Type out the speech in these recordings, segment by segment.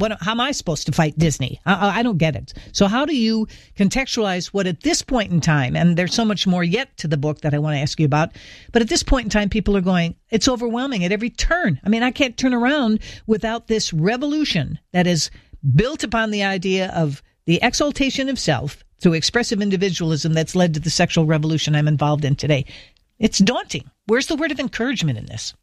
how am I supposed to fight Disney? I don't get it. So how do you contextualize what at this point in time, and there's so much more yet to the book that I want to ask you about, but at this point in time, people are going, it's overwhelming at every turn. I mean, I can't turn around without this revolution that is built upon the idea of the exaltation of self through expressive individualism that's led to the sexual revolution I'm involved in today. It's daunting. Where's the word of encouragement in this?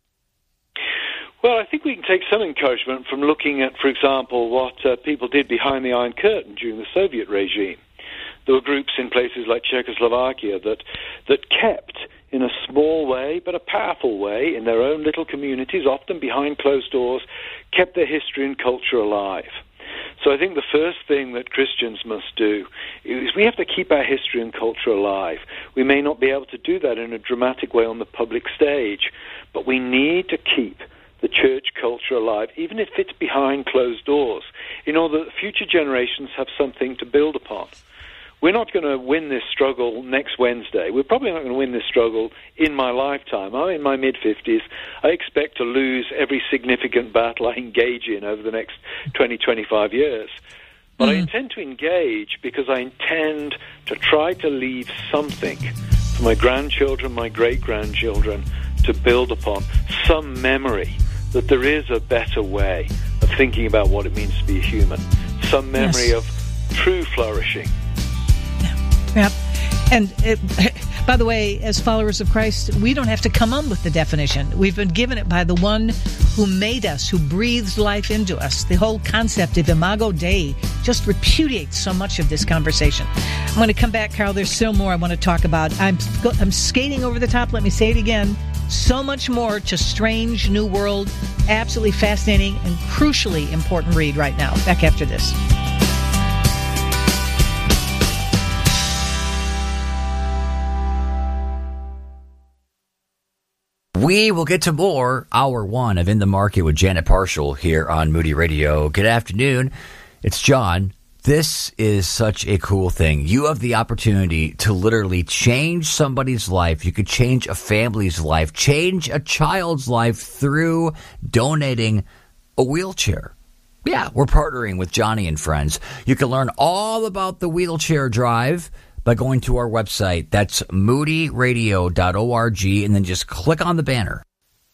Well, I think we can take some encouragement from looking at, for example, what people did behind the Iron Curtain during the Soviet regime. There were groups in places like Czechoslovakia that kept, in a small way, but a powerful way, in their own little communities, often behind closed doors, kept their history and culture alive. So I think the first thing that Christians must do is we have to keep our history and culture alive. We may not be able to do that in a dramatic way on the public stage, but we need to keep the church culture alive, even if it's behind closed doors, in order that future generations have something to build upon. We're not going to win this struggle next Wednesday. We're probably not going to win this struggle in my lifetime. I'm in my mid-50s. I expect to lose every significant battle I engage in over the next 20, 25 years. But I intend to engage because I intend to try to leave something for my grandchildren, my great-grandchildren, to build upon, some memory that there is a better way of thinking about what it means to be a human, some memory of true flourishing. Yeah. And by the way, as followers of Christ, we don't have to come up with the definition. We've been given it by the one who made us, who breathes life into us. The whole concept of Imago Dei just repudiates so much of this conversation. I'm going to come back, Carl. There's still more I want to talk about. I'm skating over the top. Let me say it again. So much more to Strange New World. Absolutely fascinating and crucially important read right now. Back after this. We will get to more. Hour one of In the Market with Janet Parshall here on Moody Radio. Good afternoon. It's John. This is such a cool thing. You have the opportunity to literally change somebody's life. You could change a family's life, change a child's life through donating a wheelchair. Yeah, we're partnering with Johnny and Friends. You can learn all about the wheelchair drive by going to our website. That's moodyradio.org, and then just click on the banner.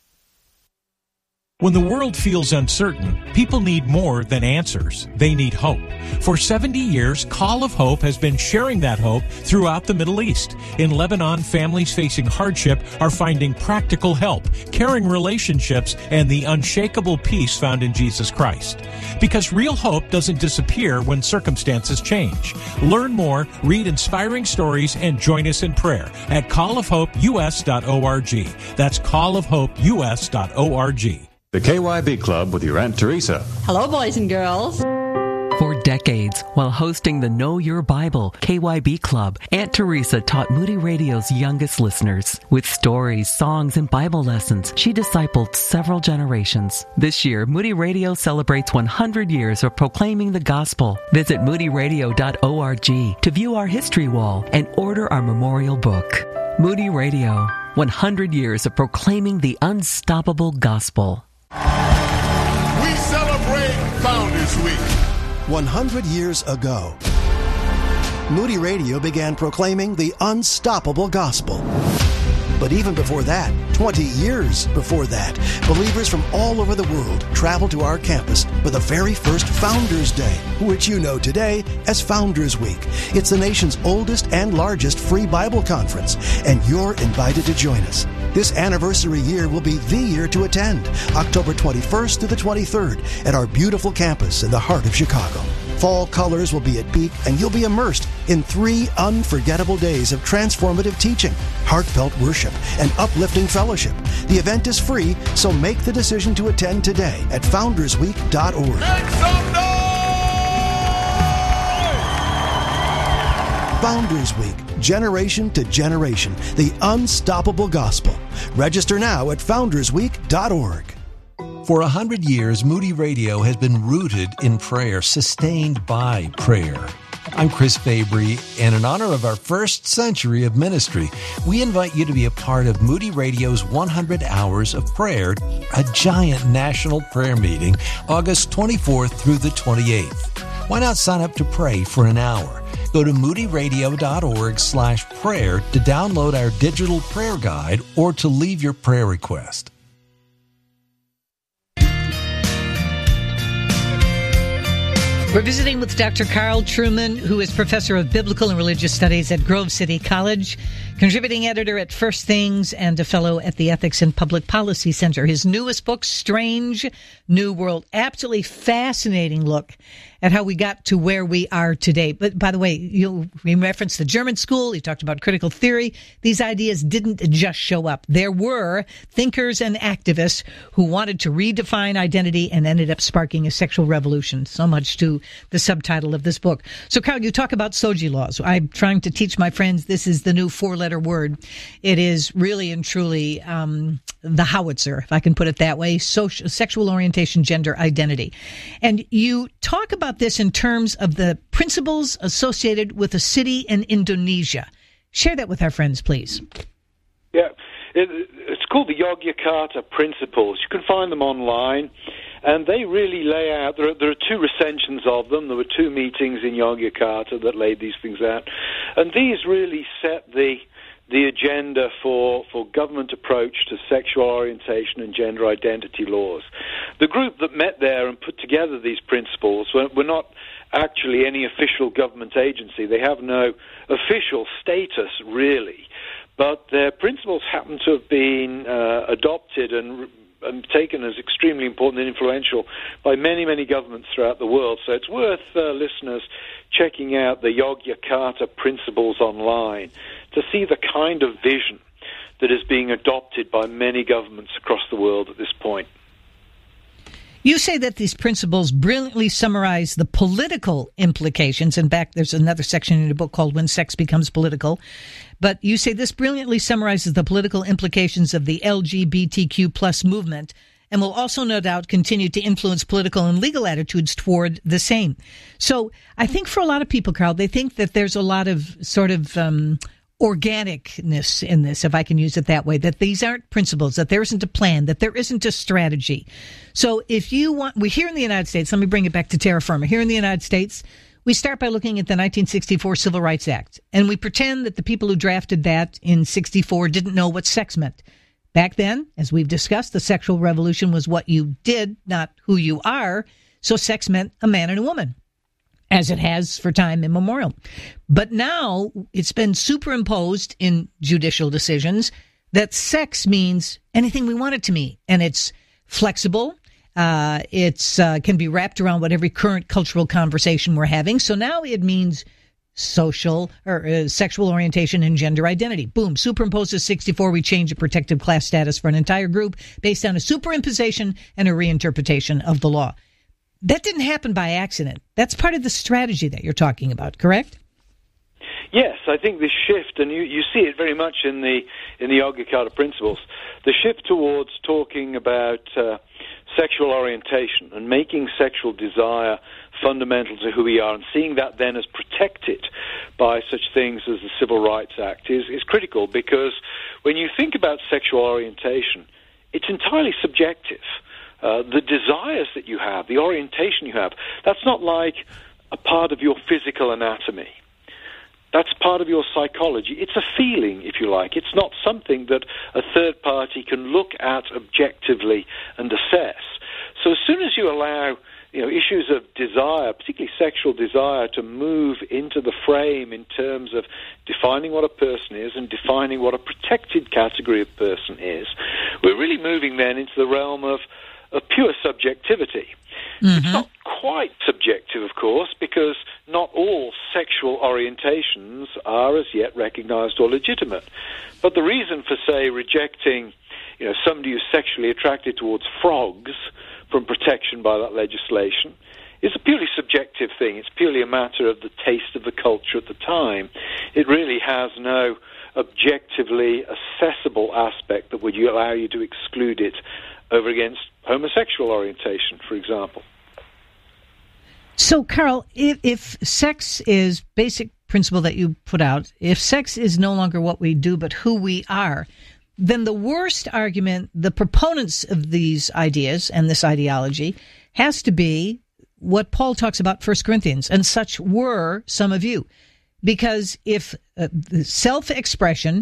When the world feels uncertain, people need more than answers. They need hope. For 70 years, Call of Hope has been sharing that hope throughout the Middle East. In Lebanon, families facing hardship are finding practical help, caring relationships, and the unshakable peace found in Jesus Christ. Because real hope doesn't disappear when circumstances change. Learn more, read inspiring stories, and join us in prayer at callofhopeus.org. That's callofhopeus.org. The KYB Club with your Aunt Teresa. Hello, boys and girls. For decades, while hosting the Know Your Bible KYB Club, Aunt Teresa taught Moody Radio's youngest listeners. With stories, songs, and Bible lessons, she discipled several generations. This year, Moody Radio celebrates 100 years of proclaiming the gospel. Visit moodyradio.org to view our history wall and order our memorial book. Moody Radio, 100 years of proclaiming the unstoppable gospel. We celebrate Founders Week. 100 years ago, Moody Radio began proclaiming the unstoppable gospel. But even before that, 20 years before that, believers from all over the world traveled to our campus for the very first Founders Day, which you know today as Founders Week. It's the nation's oldest and largest free Bible conference, and you're invited to join us. This anniversary year will be the year to attend, October 21st to the 23rd, at our beautiful campus in the heart of Chicago. Fall colors will be at peak, and you'll be immersed in 3 unforgettable days of transformative teaching, heartfelt worship, and uplifting fellowship. The event is free, so make the decision to attend today at foundersweek.org. Make some noise! Founders Week, generation to generation, the unstoppable gospel. Register now at foundersweek.org. For 100 years, Moody Radio has been rooted in prayer, sustained by prayer. I'm Chris Fabry, and in honor of our first century of ministry, we invite you to be a part of Moody Radio's 100 Hours of Prayer, a giant national prayer meeting, August 24th through the 28th. Why not sign up to pray for an hour? Go to moodyradio.org/prayer to download our digital prayer guide or to leave your prayer request. We're visiting with Dr. Carl Trueman, who is professor of biblical and religious studies at Grove City College, contributing editor at First Things, and a fellow at the Ethics and Public Policy Center. His newest book, Strange New World, absolutely fascinating look at how we got to where we are today. But by the way, you referenced the German school. You talked about critical theory. These ideas didn't just show up. There were thinkers and activists who wanted to redefine identity and ended up sparking a sexual revolution. So much to the subtitle of this book. So, Carl, you talk about SOGI laws. I'm trying to teach my friends this is the new four-letter word. It is really and truly the howitzer, if I can put it that way, sexual orientation, gender identity. And you talk about this in terms of the principles associated with a city in Indonesia. Share that with our friends, please. Yeah, it's called the Yogyakarta Principles. You can find them online, and they really lay out, there are two recensions of them. There were two meetings in Yogyakarta that laid these things out, and these really set the agenda for government approach to sexual orientation and gender identity laws. The group that met there and put together these principles were not actually any official government agency. They have no official status, really, but their principles happen to have been adopted and taken as extremely important and influential by many, many governments throughout the world. So it's worth listeners checking out the Yogyakarta Principles online to see the kind of vision that is being adopted by many governments across the world at this point. You say that these principles brilliantly summarize the political implications. In fact, there's another section in your book called When Sex Becomes Political. But you say this brilliantly summarizes the political implications of the LGBTQ plus movement and will also no doubt continue to influence political and legal attitudes toward the same. So I think for a lot of people, Carl, they think that there's a lot of sort of organicness in this, if I can use it that way, that these aren't principles, that there isn't a plan, that there isn't a strategy. So if you want, we here in the United States, let me bring it back to terra firma. Here in the United States, we start by looking at the 1964 Civil Rights Act, and we pretend that the people who drafted that in 64 didn't know what sex meant. Back then, as we've discussed, the sexual revolution was what you did, not who you are, so sex meant a man and a woman, as it has for time immemorial. But now it's been superimposed in judicial decisions that sex means anything we want it to mean, and it's flexible. It's can be wrapped around whatever current cultural conversation we're having. So now it means social or sexual orientation and gender identity. Boom, superimposes 64. We change a protected class status for an entire group based on a superimposition and a reinterpretation of the law. That didn't happen by accident. That's part of the strategy that you're talking about, correct? Yes, I think this shift, and you see it very much in the Yogyakarta Principles, the shift towards talking about sexual orientation and making sexual desire fundamental to who we are, and seeing that then as protected by such things as the Civil Rights Act is critical, because when you think about sexual orientation, it's entirely subjective. The desires that you have, the orientation you have, that's not like a part of your physical anatomy. That's part of your psychology. It's a feeling, if you like. It's not something that a third party can look at objectively and assess. So as soon as you allow issues of desire, particularly sexual desire, to move into the frame in terms of defining what a person is and defining what a protected category of person is, we're really moving then into the realm of pure subjectivity. Mm-hmm. It's not quite subjective, of course, because not all sexual orientations are as yet recognized or legitimate. But the reason for, say, rejecting somebody who's sexually attracted towards frogs from protection by that legislation is a purely subjective thing. It's purely a matter of the taste of the culture at the time. It really has no objectively accessible aspect that would allow you to exclude it over against homosexual orientation, for example. So, Carl, if sex is basic principle that you put out, if sex is no longer what we do but who we are, then the worst argument the proponents of these ideas and this ideology has to be what Paul talks about 1 Corinthians, and such were some of you. Because if self-expression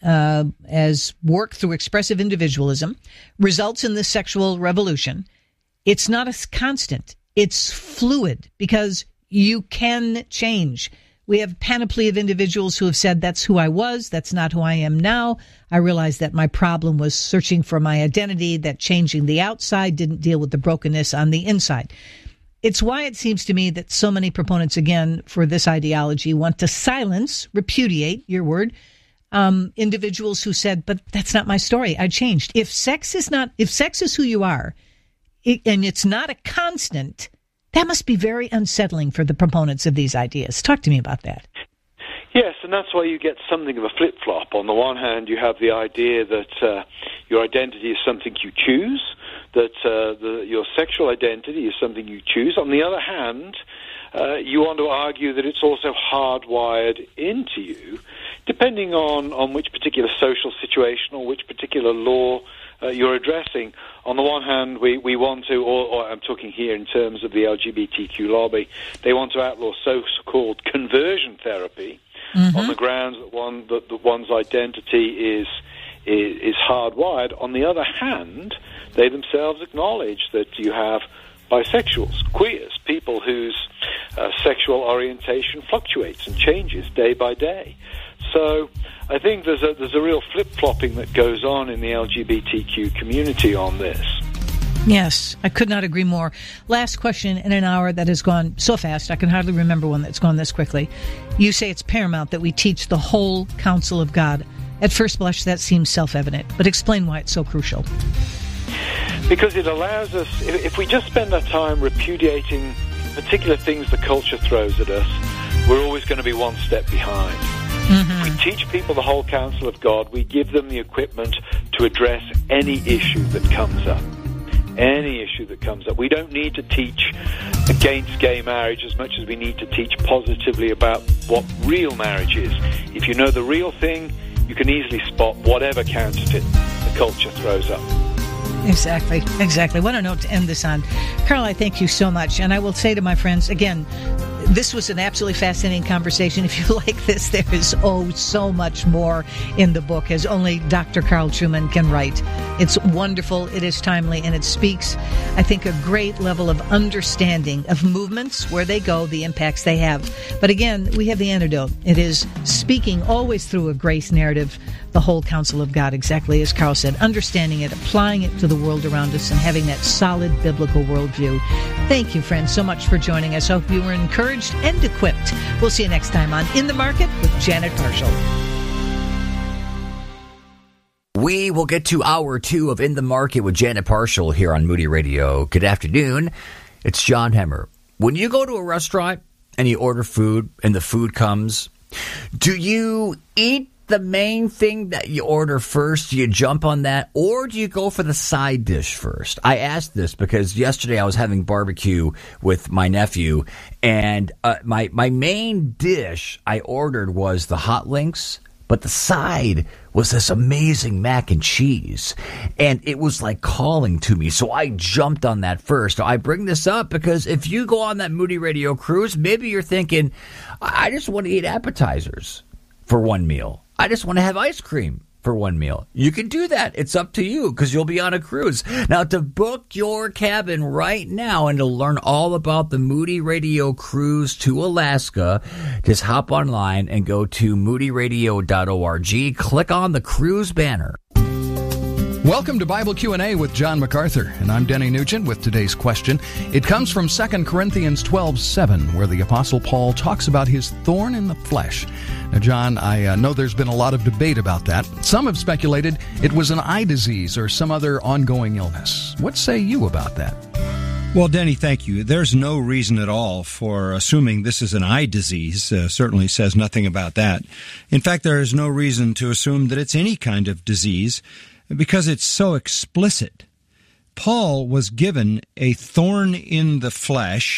as work through expressive individualism results in this sexual revolution, it's not a constant. It's fluid because you can change. We have a panoply of individuals who have said, that's who I was, that's not who I am now. I realized that my problem was searching for my identity, that changing the outside didn't deal with the brokenness on the inside. It's why it seems to me that so many proponents, again, for this ideology want to silence, repudiate, your word, individuals who said, but that's not my story. I changed. If sex is who you are, and it's not a constant, that must be very unsettling for the proponents of these ideas. Talk to me about that. Yes, and that's why you get something of a flip-flop. On the one hand, you have the idea that your identity is something you choose, that your sexual identity is something you choose. On the other hand, you want to argue that it's also hardwired into you, depending on which particular social situation or which particular law you're addressing. On the one hand, we want to, or I'm talking here in terms of the LGBTQ lobby, they want to outlaw so-called conversion therapy on the grounds that one's identity is hardwired. On the other hand, they themselves acknowledge that you have bisexuals, queers, people whose sexual orientation fluctuates and changes day by day. So I think there's a real flip-flopping that goes on in the LGBTQ community on this. Yes, I could not agree more. Last question in an hour that has gone so fast, I can hardly remember one that's gone this quickly. You say it's paramount that we teach the whole counsel of God. At first blush, that seems self-evident, but explain why it's so crucial. Because it allows us, if we just spend our time repudiating particular things the culture throws at us, we're always going to be one step behind. If we teach people the whole counsel of God, we give them the equipment to address any issue that comes up. Any issue that comes up. We don't need to teach against gay marriage as much as we need to teach positively about what real marriage is. If you know the real thing, you can easily spot whatever counterfeit the culture throws up. Exactly. What a note to end this on. Carl, I thank you so much. And I will say to my friends, again, this was an absolutely fascinating conversation. If you like this, there is so much more in the book, as only Dr. Carl Trueman can write. It's wonderful, it is timely, and it speaks, I think, a great level of understanding of movements, where they go, the impacts they have. But again, we have the antidote. It is speaking always through a grace narrative, the whole counsel of God, exactly as Carl said, understanding it, applying it to the world around us, and having that solid biblical worldview. Thank you, friends, so much for joining us. I hope you were encouraged and equipped. We'll see you next time on In the Market with Janet Parshall. We will get to hour 2 of In the Market with Janet Parshall here on Moody Radio. Good afternoon. It's John Hemmer. When you go to a restaurant and you order food and the food comes, do you eat the main thing that you order first? Do you jump on that, or do you go for the side dish first? I asked this because yesterday I was having barbecue with my nephew, and my main dish I ordered was the hot links, but the side was this amazing mac and cheese, and it was like calling to me, so I jumped on that first. I bring this up because if you go on that Moody Radio cruise, maybe you're thinking, I just want to eat appetizers for one meal. I just want to have ice cream for one meal. You can do that. It's up to you because you'll be on a cruise. Now, to book your cabin right now and to learn all about the Moody Radio cruise to Alaska, just hop online and go to moodyradio.org. Click on the cruise banner. Welcome to Bible Q&A with John MacArthur, and I'm Denny Nugent with today's question. It comes from 2 Corinthians 12:7, where the Apostle Paul talks about his thorn in the flesh. Now, John, I know there's been a lot of debate about that. Some have speculated it was an eye disease or some other ongoing illness. What say you about that? Well, Denny, thank you. There's no reason at all for assuming this is an eye disease. Certainly says nothing about that. In fact, there is no reason to assume that it's any kind of disease, because it's so explicit. Paul was given a thorn in the flesh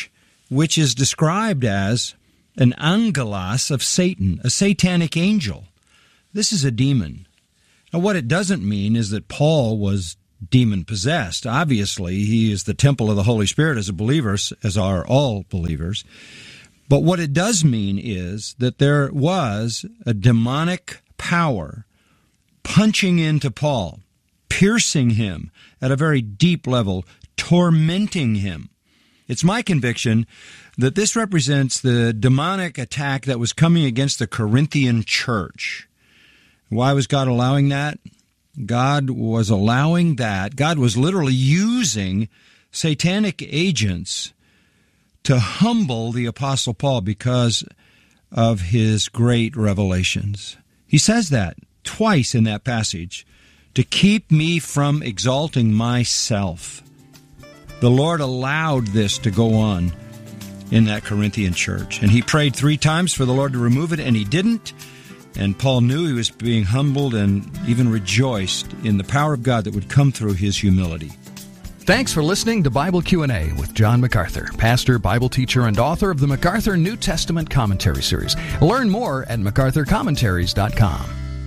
which is described as an angelos of Satan, a satanic angel. This is a demon. Now, what it doesn't mean is that Paul was demon-possessed. Obviously, he is the temple of the Holy Spirit as a believer, as are all believers. But what it does mean is that there was a demonic power punching into Paul, piercing him at a very deep level, tormenting him. It's my conviction that this represents the demonic attack that was coming against the Corinthian church. Why was God allowing that? God was allowing that. God was literally using satanic agents to humble the Apostle Paul because of his great revelations. He says that twice in that passage, to keep me from exalting myself. The Lord allowed this to go on in that Corinthian church. And he prayed 3 times for the Lord to remove it, and he didn't. And Paul knew he was being humbled and even rejoiced in the power of God that would come through his humility. Thanks for listening to Bible Q&A with John MacArthur, pastor, Bible teacher, and author of the MacArthur New Testament Commentary Series. Learn more at MacArthurCommentaries.com.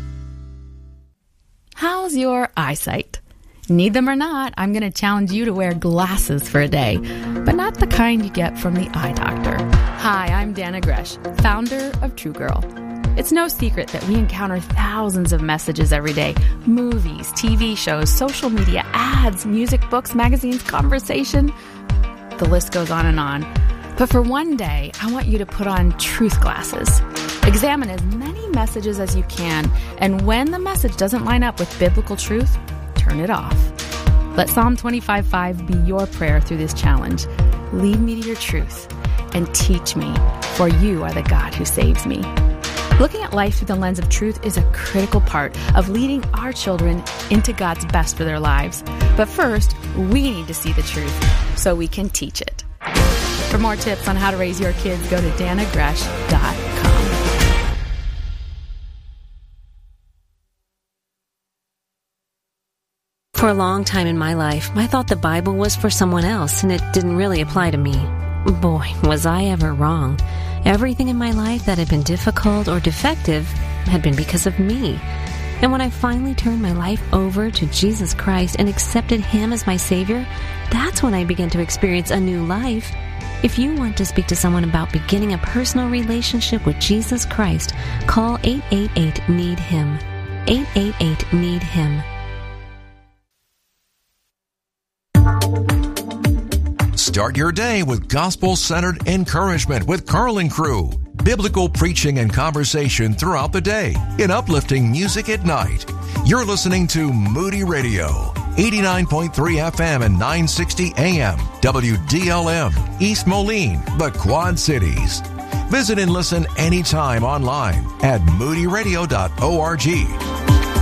How's your eyesight? Need them or not, I'm going to challenge you to wear glasses for a day, but not the kind you get from the eye doctor. Hi, I'm Dana Gresh, founder of True Girl. It's no secret that we encounter thousands of messages every day. Movies, TV shows, social media, ads, music, books, magazines, conversation. The list goes on and on. But for one day, I want you to put on truth glasses. Examine as many messages as you can, and when the message doesn't line up with biblical truth, turn it off. Let Psalm 25:5 be your prayer through this challenge. Lead me to your truth and teach me, for you are the God who saves me. Looking at life through the lens of truth is a critical part of leading our children into God's best for their lives. But first, we need to see the truth so we can teach it. For more tips on how to raise your kids, go to danagresh.com. For a long time in my life, I thought the Bible was for someone else, and it didn't really apply to me. Boy, was I ever wrong. Everything in my life that had been difficult or defective had been because of me. And when I finally turned my life over to Jesus Christ and accepted Him as my Savior, that's when I began to experience a new life. If you want to speak to someone about beginning a personal relationship with Jesus Christ, call 888-NEED-HIM. 888-NEED-HIM. Start your day with gospel-centered encouragement with Carl and Crew. Biblical preaching and conversation throughout the day in uplifting music at night. You're listening to Moody Radio, 89.3 FM and 960 AM, WDLM, East Moline, the Quad Cities. Visit and listen anytime online at moodyradio.org.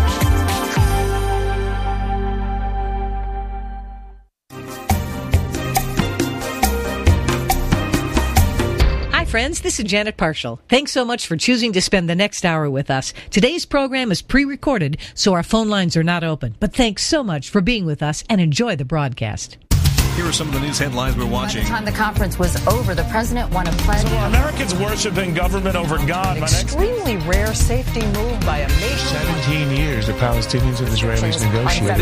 Friends, this is Janet Parshall. Thanks so much for choosing to spend the next hour with us. Today's program is pre-recorded, so our phone lines are not open. But thanks so much for being with us and enjoy the broadcast. Here are some of the news headlines we're watching. By the time the conference was over, the president won a pledge. So Americans worshiping government over God. An extremely rare safety move by a nation. 17 years the Palestinians and Israelis negotiated.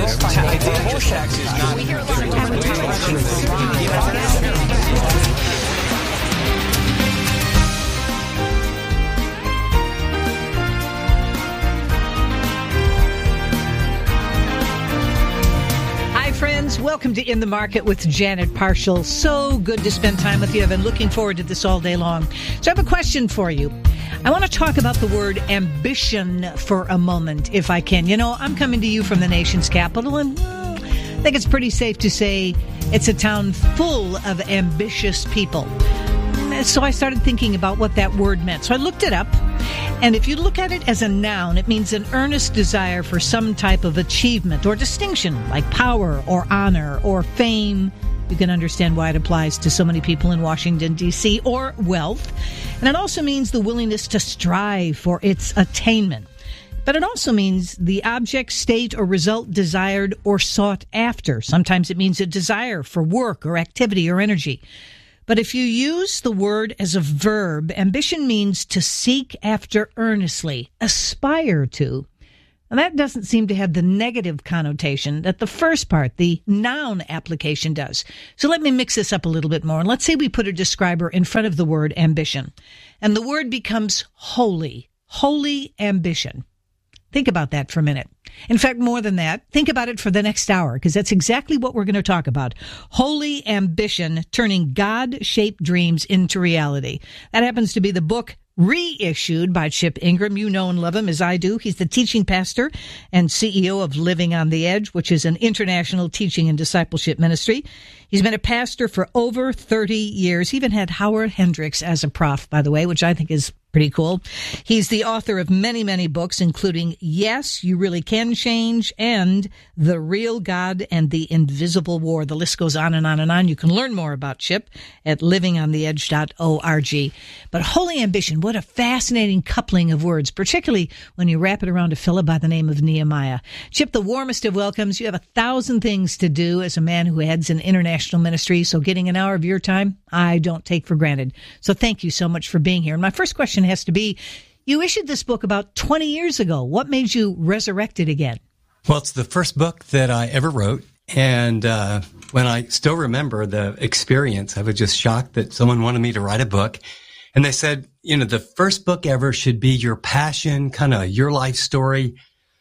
Friends, welcome to In the Market with Janet Parshall. So good to spend time with you. I've been looking forward to this all day long. So I have a question for you. I want to talk about the word ambition for a moment, if I can. You know, I'm coming to you from the nation's capital, and I think it's pretty safe to say it's a town full of ambitious people. So I started thinking about what that word meant. So I looked it up. And if you look at it as a noun, it means an earnest desire for some type of achievement or distinction, like power or honor or fame. You can understand why it applies to so many people in Washington, D.C., or wealth. And it also means the willingness to strive for its attainment. But it also means the object, state, or result desired or sought after. Sometimes it means a desire for work or activity or energy. But if you use the word as a verb, ambition means to seek after earnestly, aspire to. And that doesn't seem to have the negative connotation that the first part, the noun application, does. So let me mix this up a little bit more. And let's say we put a describer in front of the word ambition. And the word becomes holy, holy ambition. Think about that for a minute. In fact, more than that, think about it for the next hour, because that's exactly what we're going to talk about. Holy ambition, turning God-shaped dreams into reality. That happens to be the book reissued by Chip Ingram. You know and love him as I do. He's the teaching pastor and CEO of Living on the Edge, which is an international teaching and discipleship ministry. He's been a pastor for over 30 years. He even had Howard Hendricks as a prof, by the way, which I think is pretty cool. He's the author of many, many books, including Yes, You Really Can Change and The Real God and the Invisible War. The list goes on and on and on. You can learn more about Chip at livingontheedge.org. But holy ambition, what a fascinating coupling of words, particularly when you wrap it around a fellow by the name of Nehemiah. Chip, the warmest of welcomes. You have 1,000 things to do as a man who heads an international ministry, so getting an hour of your time, I don't take for granted. So thank you so much for being here. And my first question has to be, you issued this book about 20 years ago. What made you resurrect it again? Well, it's the first book that I ever wrote. And when I still remember the experience, I was just shocked that someone wanted me to write a book. And they said, the first book ever should be your passion, kind of your life story.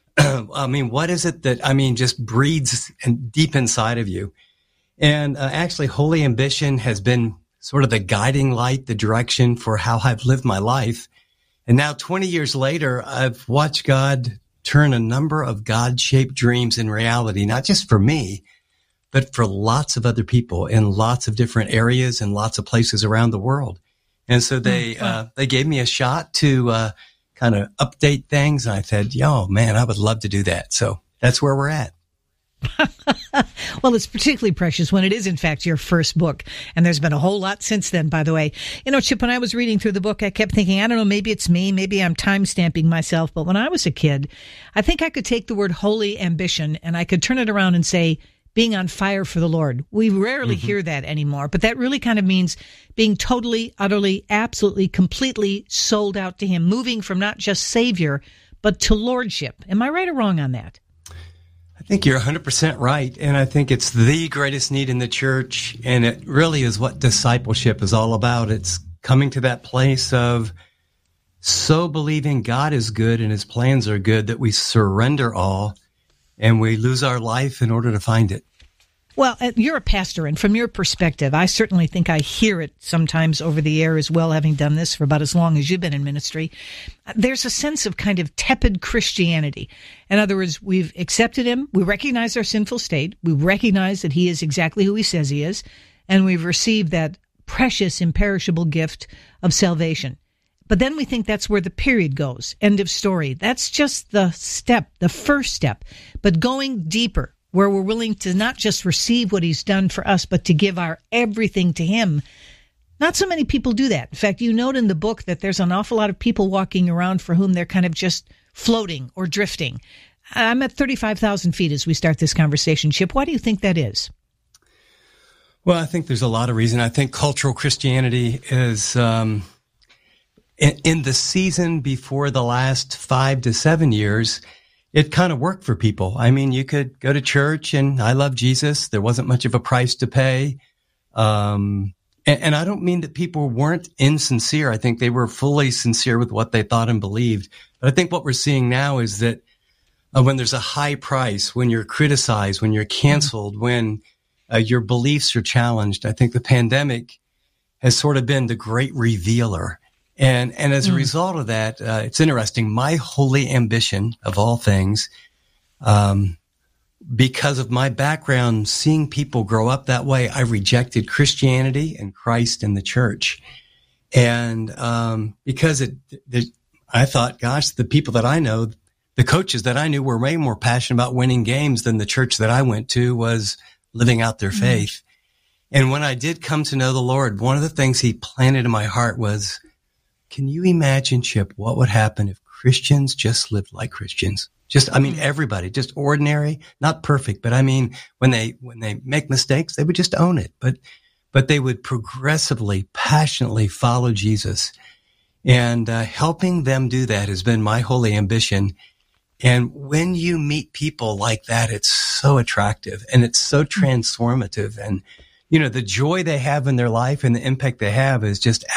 What is it that, just breathes deep inside of you? And actually, Holy Ambition has been sort of the guiding light, the direction for how I've lived my life. And now 20 years later, I've watched God turn a number of God-shaped dreams in reality, not just for me, but for lots of other people in lots of different areas and lots of places around the world. And so they gave me a shot to kind of update things. And I said, man, I would love to do that. So that's where we're at. Well, it's particularly precious when it is, in fact, your first book. And there's been a whole lot since then, by the way. Chip, when I was reading through the book, I kept thinking, I don't know, maybe it's me, maybe I'm time-stamping myself. But when I was a kid, I think I could take the word holy ambition and I could turn it around and say, being on fire for the Lord. We rarely hear that anymore, but that really kind of means being totally, utterly, absolutely, completely sold out to Him, moving from not just Savior, but to Lordship. Am I right or wrong on that? I think you're 100% right, and I think it's the greatest need in the church, and it really is what discipleship is all about. It's coming to that place of so believing God is good and His plans are good that we surrender all, and we lose our life in order to find it. Well, you're a pastor, and from your perspective, I certainly think I hear it sometimes over the air as well, having done this for about as long as you've been in ministry. There's a sense of kind of tepid Christianity. In other words, we've accepted Him, we recognize our sinful state, we recognize that He is exactly who He says He is, and we've received that precious, imperishable gift of salvation. But then we think that's where the period goes. End of story. That's just the step, the first step. But going deeper, where we're willing to not just receive what He's done for us, but to give our everything to Him. Not so many people do that. In fact, you note in the book that there's an awful lot of people walking around for whom they're kind of just floating or drifting. I'm at 35,000 feet as we start this conversation. Chip, why do you think that is? Well, I think there's a lot of reason. I think cultural Christianity is in the season before the last 5 to 7 years, it kind of worked for people. I mean, you could go to church and I love Jesus. There wasn't much of a price to pay. And I don't mean that people weren't insincere. I think they were fully sincere with what they thought and believed. But I think what we're seeing now is that when there's a high price, when you're criticized, when you're canceled, when your beliefs are challenged, I think the pandemic has sort of been the great revealer. And as a result of that, it's interesting. My holy ambition of all things, because of my background, seeing people grow up that way, I rejected Christianity and Christ and the church. And because I thought, gosh, the people that I know, the coaches that I knew were way more passionate about winning games than the church that I went to was living out their faith. And when I did come to know the Lord, one of the things He planted in my heart was, can you imagine, Chip, what would happen if Christians just lived like Christians? Everybody, just ordinary, not perfect, but when they make mistakes, they would just own it. But but they would progressively, passionately follow Jesus. And helping them do that has been my holy ambition. And when you meet people like that, it's so attractive and it's so transformative. And, the joy they have in their life and the impact they have is just